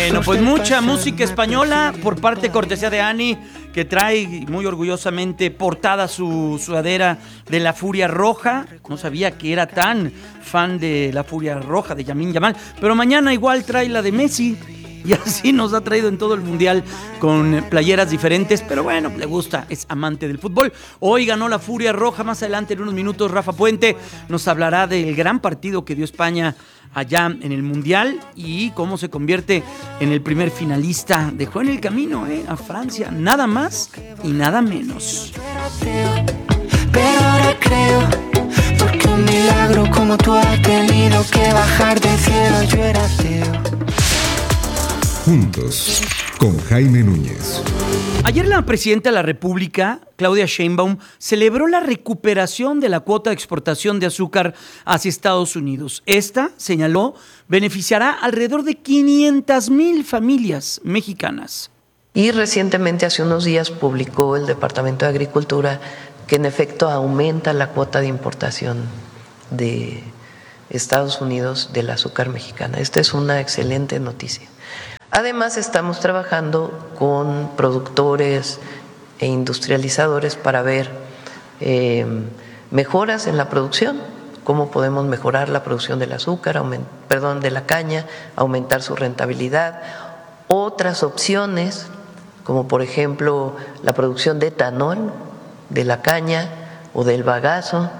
Bueno, pues mucha música española por parte cortesía de Ani, que trae muy orgullosamente portada su sudadera de La Furia Roja. No sabía que era tan fan de La Furia Roja, de Lamine Yamal, pero mañana igual trae la de Messi. Y así nos ha traído en todo el mundial con playeras diferentes, pero bueno, le gusta, es amante del fútbol. Hoy ganó la Furia Roja, más adelante en unos minutos Rafa Puente nos hablará del gran partido que dio España allá en el mundial y cómo se convierte en el primer finalista. Dejó en el camino a Francia, nada más y nada menos. Pero ahora creo, porque un milagro como tú ha tenido que bajar del cielo, yo era ateo. Juntos, con Jaime Núñez. Ayer la presidenta de la República, Claudia Sheinbaum, celebró la recuperación de la cuota de exportación de azúcar hacia Estados Unidos. Esta, señaló, beneficiará alrededor de 500,000 familias mexicanas. Y recientemente, hace unos días, publicó el Departamento de Agricultura que en efecto aumenta la cuota de importación de Estados Unidos del azúcar mexicana. Esta es una excelente noticia. Además, estamos trabajando con productores e industrializadores para ver mejoras en la producción, cómo podemos mejorar la producción del azúcar, de la caña, aumentar su rentabilidad. Otras opciones, como por ejemplo la producción de etanol de la caña o del bagazo.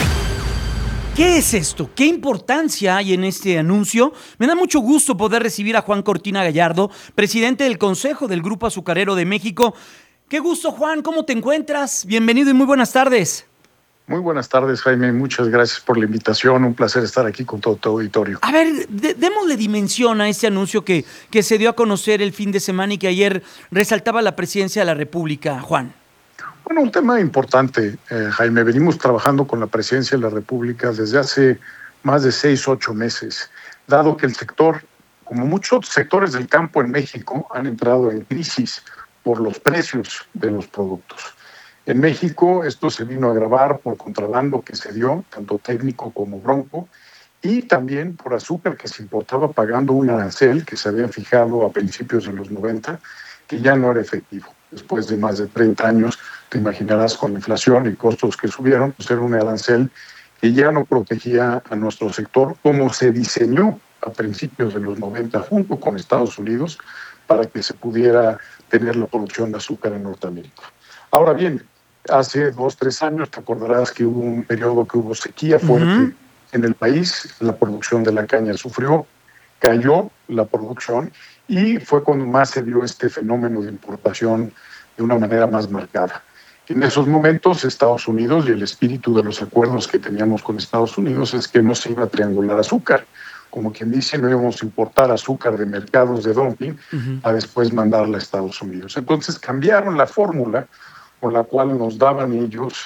¿Qué es esto? ¿Qué importancia hay en este anuncio? Me da mucho gusto poder recibir a Juan Cortina Gallardo, presidente del Consejo del Grupo Azucarero de México. Qué gusto, Juan, ¿cómo te encuentras? Bienvenido y muy buenas tardes. Muy buenas tardes, Jaime. Muchas gracias por la invitación. Un placer estar aquí con todo tu auditorio. A ver, démosle dimensión a este anuncio que se dio a conocer el fin de semana y que ayer resaltaba la presidencia de la República, Juan. Bueno, un tema importante, Jaime. Venimos trabajando con la Presidencia de la República desde hace más de 6-8 meses, dado que el sector, como muchos otros sectores del campo en México, han entrado en crisis por los precios de los productos. En México esto se vino a agravar por contrabando que se dio, tanto técnico como bronco, y también por azúcar que se importaba pagando un arancel que se había fijado a principios de los 90, que ya no era efectivo. Después de más de 30 años, te imaginarás con la inflación y costos que subieron, pues era un arancel que ya no protegía a nuestro sector como se diseñó a principios de los 90 junto con Estados Unidos para que se pudiera tener la producción de azúcar en Norteamérica. Ahora bien, hace 2-3 años te acordarás que hubo un periodo que hubo sequía fuerte en el país, la producción de la caña sufrió, cayó la producción y fue cuando más se dio este fenómeno de importación de una manera más marcada. En esos momentos, Estados Unidos y el espíritu de los acuerdos que teníamos con Estados Unidos es que no se iba a triangular azúcar. Como quien dice, no íbamos a importar azúcar de mercados de dumping a después mandarla a Estados Unidos. Entonces cambiaron la fórmula con la cual nos daban ellos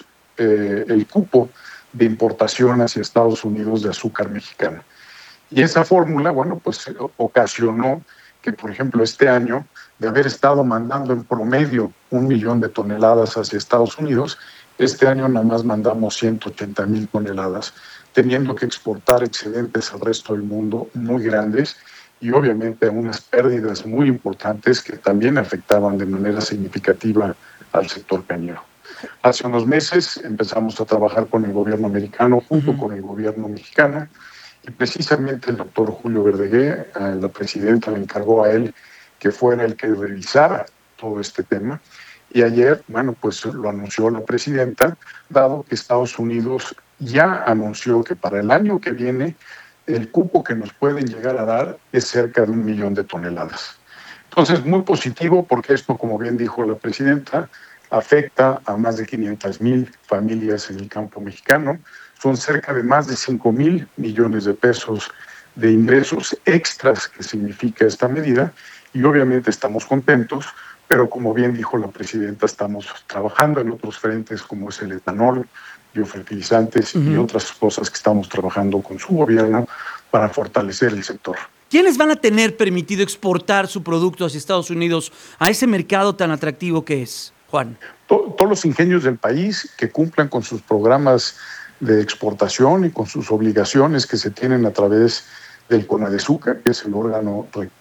el cupo de importación hacia Estados Unidos de azúcar mexicana. Y esa fórmula, bueno, pues ocasionó que, por ejemplo, este año, de haber estado mandando en promedio 1 millón de toneladas hacia Estados Unidos, este año nada más mandamos 180,000 toneladas, teniendo que exportar excedentes al resto del mundo muy grandes y obviamente unas pérdidas muy importantes que también afectaban de manera significativa al sector cañero. Hace unos meses empezamos a trabajar con el gobierno americano junto con el gobierno mexicano y precisamente el doctor Julio Verdeguer, la presidenta, le encargó a él que fuera el que revisara todo este tema. Y ayer, bueno, pues lo anunció la presidenta, dado que Estados Unidos ya anunció que para el año que viene el cupo que nos pueden llegar a dar es cerca de 1 millón de toneladas. Entonces, muy positivo porque esto, como bien dijo la presidenta, afecta a más de 500,000 familias en el campo mexicano. Son cerca de más de 5,000 millones de pesos de ingresos extras que significa esta medida y obviamente estamos contentos, pero como bien dijo la presidenta, estamos trabajando en otros frentes como es el etanol, biofertilizantes y otras cosas que estamos trabajando con su gobierno para fortalecer el sector. ¿Quiénes van a tener permitido exportar su producto hacia Estados Unidos a ese mercado tan atractivo que es, Juan? Todos los ingenios del país que cumplan con sus programas de exportación y con sus obligaciones que se tienen a través del CONADEZUCA, que es el órgano rector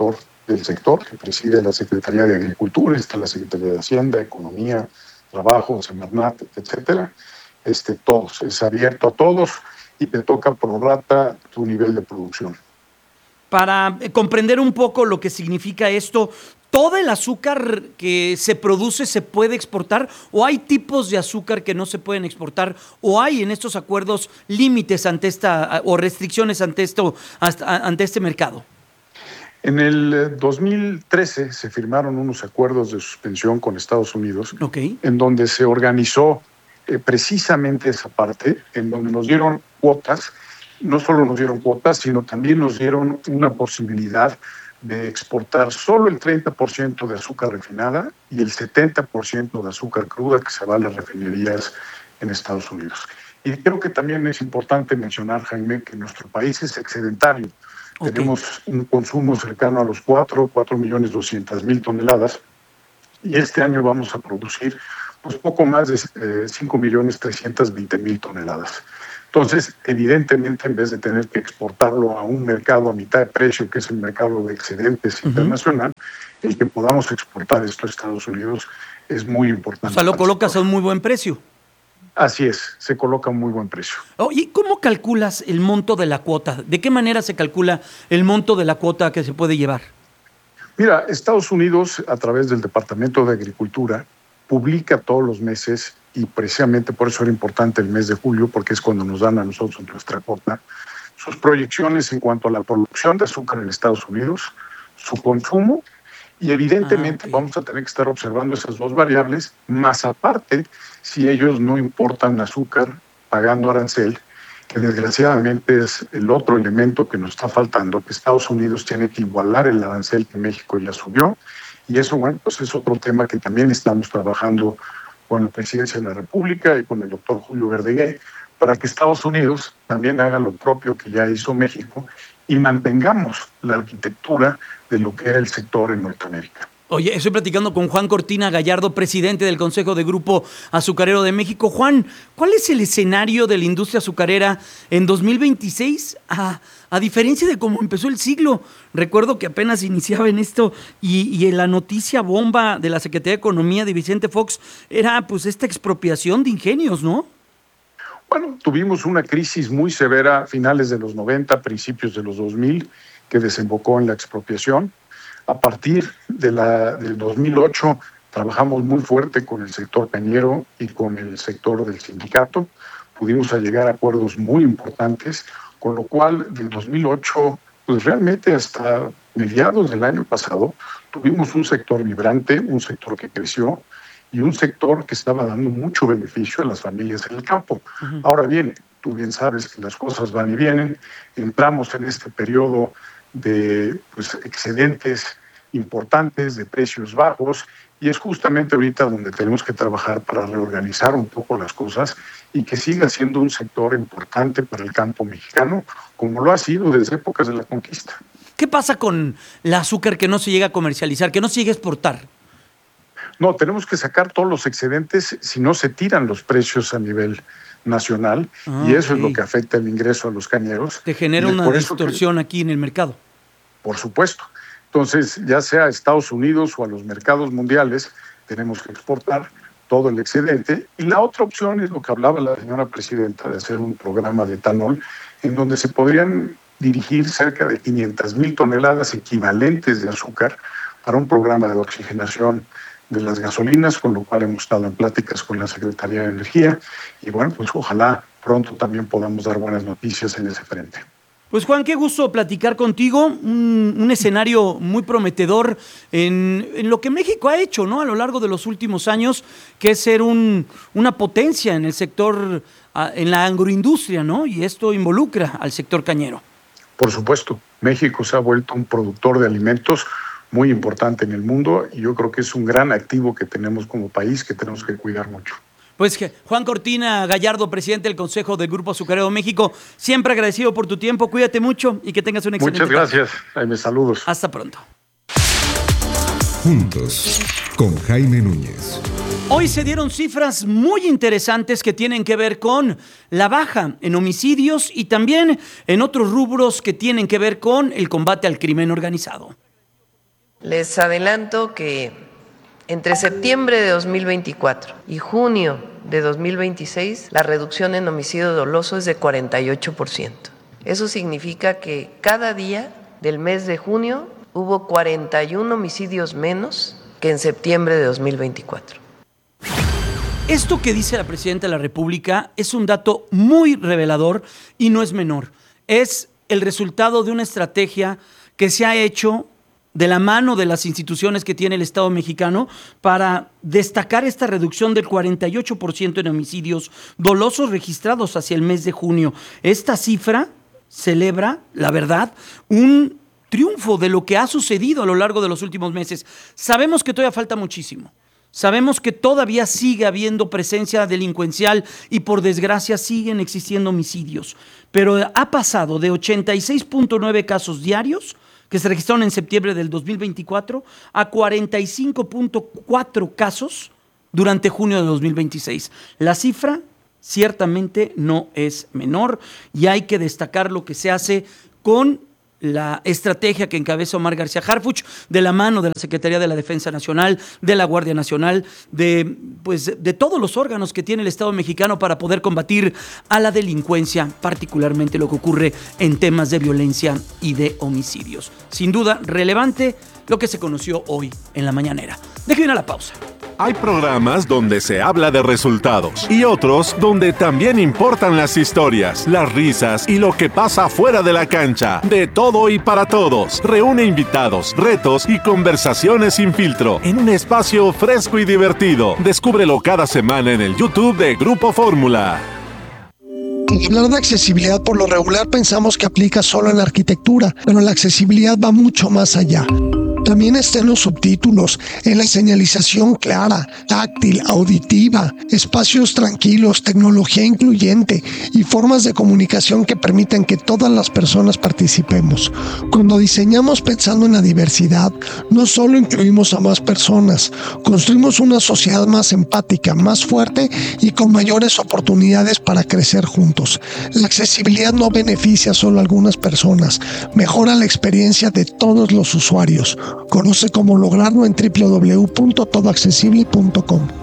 del sector, que preside la Secretaría de Agricultura, está la Secretaría de Hacienda, Economía, Trabajo, Semarnat, etcétera. Todos, es abierto a todos y te toca por rata tu nivel de producción. Para comprender un poco lo que significa esto, ¿todo el azúcar que se produce se puede exportar o hay tipos de azúcar que no se pueden exportar o hay en estos acuerdos límites ante o restricciones ante este mercado? En el 2013 se firmaron unos acuerdos de suspensión con Estados Unidos, en donde se organizó precisamente esa parte, en donde nos dieron cuotas. No solo nos dieron cuotas, sino también nos dieron una posibilidad de exportar solo el 30% de azúcar refinada y el 70% de azúcar cruda que se va a las refinerías en Estados Unidos. Y creo que también es importante mencionar, Jaime, que nuestro país es excedentario. Tenemos un consumo cercano a los 4.200.000 toneladas y este año vamos a producir pues poco más de 5.320.000 toneladas. Entonces, evidentemente, en vez de tener que exportarlo a un mercado a mitad de precio, que es el mercado de excedentes internacional, el que podamos exportar esto a Estados Unidos es muy importante. O sea, lo colocas a un muy buen precio. Así es, se coloca a un muy buen precio. ¿Y cómo calculas el monto de la cuota? ¿De qué manera se calcula el monto de la cuota que se puede llevar? Mira, Estados Unidos, a través del Departamento de Agricultura, publica todos los meses, y precisamente por eso era importante el mes de julio, porque es cuando nos dan a nosotros nuestra cuota, sus proyecciones en cuanto a la producción de azúcar en Estados Unidos, su consumo, y evidentemente vamos a tener que estar observando esas dos variables, más aparte, si ellos no importan azúcar pagando arancel, que desgraciadamente es el otro elemento que nos está faltando, que Estados Unidos tiene que igualar el arancel que México ya subió, y eso, bueno, pues es otro tema que también estamos trabajando con la Presidencia de la República y con el doctor Julio Verdeguer, para que Estados Unidos también haga lo propio que ya hizo México y mantengamos la arquitectura de lo que era el sector en Norteamérica. Oye, estoy platicando con Juan Cortina Gallardo, presidente del Consejo de Grupo Azucarero de México. Juan, ¿cuál es el escenario de la industria azucarera en 2026? A diferencia de cómo empezó el siglo, recuerdo que apenas iniciaba en esto y en la noticia bomba de la Secretaría de Economía de Vicente Fox era pues esta expropiación de ingenios, ¿no? Bueno, tuvimos una crisis muy severa a finales de los 90, principios de los 2000, que desembocó en la expropiación. A partir del 2008 trabajamos muy fuerte con el sector cañero y con el sector del sindicato. Pudimos llegar a acuerdos muy importantes, con lo cual del 2008, pues realmente hasta mediados del año pasado, tuvimos un sector vibrante, un sector que creció y un sector que estaba dando mucho beneficio a las familias en el campo. Ahora bien, tú bien sabes que las cosas van y vienen, entramos en este periodo de excedentes importantes, de precios bajos, y es justamente ahorita donde tenemos que trabajar para reorganizar un poco las cosas y que siga siendo un sector importante para el campo mexicano, como lo ha sido desde épocas de la conquista. ¿Qué pasa con el azúcar que no se llega a comercializar, que no se llega a exportar? No, tenemos que sacar todos los excedentes, si no se tiran los precios a nivel nacional, y eso es lo que afecta el ingreso a los cañeros. Te genera una distorsión aquí en el mercado. Por supuesto. Entonces, ya sea a Estados Unidos o a los mercados mundiales, tenemos que exportar todo el excedente. Y la otra opción es lo que hablaba la señora presidenta, de hacer un programa de etanol en donde se podrían dirigir cerca de 500,000 toneladas equivalentes de azúcar para un programa de oxigenación de las gasolinas, con lo cual hemos estado en pláticas con la Secretaría de Energía y bueno, pues ojalá pronto también podamos dar buenas noticias en ese frente. Pues Juan, qué gusto platicar contigo, un escenario muy prometedor en lo que México ha hecho, ¿no? A lo largo de los últimos años, que es ser una potencia en el sector, en la agroindustria, ¿no? Y esto involucra al sector cañero. Por supuesto, México se ha vuelto un productor de alimentos muy importante en el mundo y yo creo que es un gran activo que tenemos como país que tenemos que cuidar mucho. Pues Juan Cortina Gallardo, presidente del Consejo del Grupo Azucarero de México, siempre agradecido por tu tiempo, cuídate mucho y que tengas un excelente Muchas gracias, Jaime, saludos. Hasta pronto. Juntos, con Jaime Núñez. Hoy se dieron cifras muy interesantes que tienen que ver con la baja en homicidios y también en otros rubros que tienen que ver con el combate al crimen organizado. Les adelanto que entre septiembre de 2024 y junio de 2026, la reducción en homicidio doloso es de 48%. Eso significa que cada día del mes de junio hubo 41 homicidios menos que en septiembre de 2024. Esto que dice la Presidenta de la República es un dato muy revelador y no es menor. Es el resultado de una estrategia que se ha hecho de la mano de las instituciones que tiene el Estado mexicano para destacar esta reducción del 48% en homicidios dolosos registrados hacia el mes de junio. Esta cifra celebra, la verdad, un triunfo de lo que ha sucedido a lo largo de los últimos meses. Sabemos que todavía falta muchísimo. Sabemos que todavía sigue habiendo presencia delincuencial y por desgracia siguen existiendo homicidios. Pero ha pasado de 86.9 casos diarios que se registraron en septiembre del 2024 a 45.4 casos durante junio de 2026. La cifra ciertamente no es menor y hay que destacar lo que se hace con la estrategia que encabeza Omar García Harfuch, de la mano de la Secretaría de la Defensa Nacional, de la Guardia Nacional, de todos los órganos que tiene el Estado mexicano para poder combatir a la delincuencia, particularmente lo que ocurre en temas de violencia y de homicidios. Sin duda, relevante lo que se conoció hoy en la mañanera. Déjenme ir a la pausa. Hay programas donde se habla de resultados y otros donde también importan las historias, las risas y lo que pasa fuera de la cancha. De todo y para todos. Reúne invitados, retos y conversaciones sin filtro en un espacio fresco y divertido. Descúbrelo cada semana en el YouTube de Grupo Fórmula. Hablar de accesibilidad por lo regular pensamos que aplica solo en la arquitectura, pero la accesibilidad va mucho más allá. También está en los subtítulos, en la señalización clara, táctil, auditiva, espacios tranquilos, tecnología incluyente y formas de comunicación que permiten que todas las personas participemos. Cuando diseñamos pensando en la diversidad, no solo incluimos a más personas, construimos una sociedad más empática, más fuerte y con mayores oportunidades para crecer juntos. La accesibilidad no beneficia solo a algunas personas, mejora la experiencia de todos los usuarios. Conoce cómo lograrlo en www.todoaccesible.com.